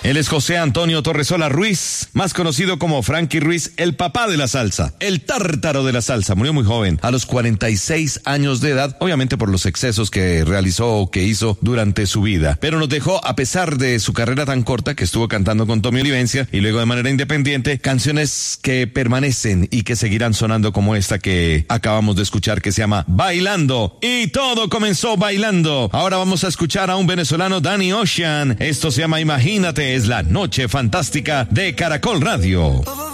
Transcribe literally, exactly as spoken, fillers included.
Él es José Antonio Torresola Ruiz, más conocido como Frankie Ruiz, el papá de la salsa, el tártaro de la salsa. Murió muy joven, a los cuarenta y seis años de edad, obviamente por los excesos que realizó o que hizo durante su vida. Pero nos dejó, a pesar de su carrera tan corta, que estuvo cantando con Tommy Olivencia y luego de manera independiente, canciones que permanecen y que seguirán sonando como esta que acabamos de escuchar, que se llama Bailando. Y todo comenzó bailando. Ahora vamos a escuchar a un venezolano, Danny Ocean. Esto se llama Imagínate, es la noche fantástica de Caracol Radio.